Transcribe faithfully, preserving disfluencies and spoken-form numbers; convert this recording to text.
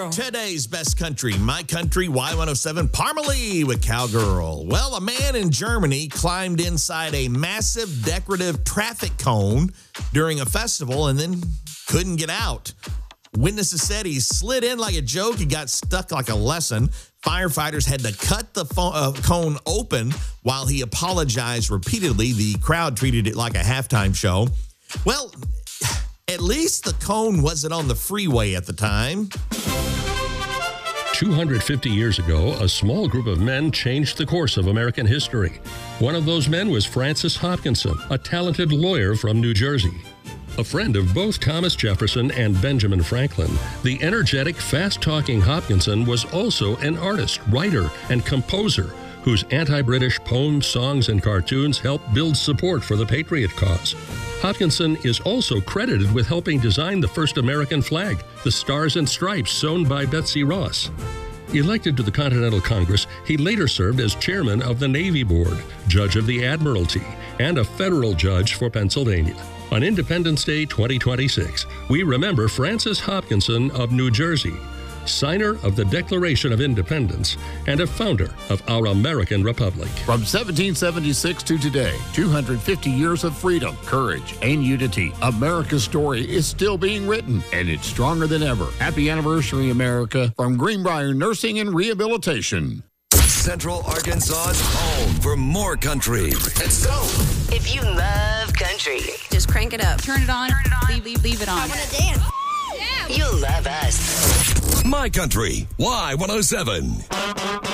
Today's best country, My Country, Y one oh seven, Parmalee with Cowgirl. Well, a man in Germany climbed inside a massive decorative traffic cone during a festival and then couldn't get out. Witnesses said he slid in like a joke. He got stuck like a lesson. Firefighters had to cut the phone, uh, cone open while he apologized repeatedly. The crowd treated it like a halftime show. Well, at least the cone wasn't on the freeway at the time. two hundred fifty years ago, a small group of men changed the course of American history. One of those men was Francis Hopkinson, a talented lawyer from New Jersey. A friend of both Thomas Jefferson and Benjamin Franklin, the energetic, fast-talking Hopkinson was also an artist, writer, and composer whose anti-British poems, songs, and cartoons helped build support for the Patriot cause. Hopkinson is also credited with helping design the first American flag, the Stars and Stripes sewn by Betsy Ross. Elected to the Continental Congress, he later served as chairman of the Navy Board, judge of the Admiralty, and a federal judge for Pennsylvania. On Independence Day twenty twenty-six, we remember Francis Hopkinson of New Jersey, signer of the Declaration of Independence and a founder of our American Republic. From seventeen seventy-six to today, two hundred fifty years of freedom, courage, and unity. America's story is still being written, and it's stronger than ever. Happy anniversary, America, from Greenbrier Nursing and Rehabilitation. Central Arkansas's home for more country. Let's go. If you love country, just crank it up. Turn it on. Turn it on. Leave, leave, leave it on. I want to dance. Yeah. You'll love us. My Country, Y one oh seven.